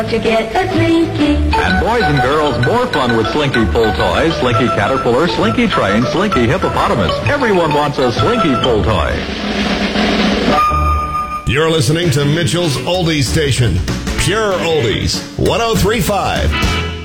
To get a Slinky. And boys and girls, more fun with Slinky pull toys, Slinky Caterpillar, Slinky Train, Slinky Hippopotamus. Everyone wants a Slinky pull toy. You're listening to Mitchell's Oldies Station. Pure Oldies, 103.5.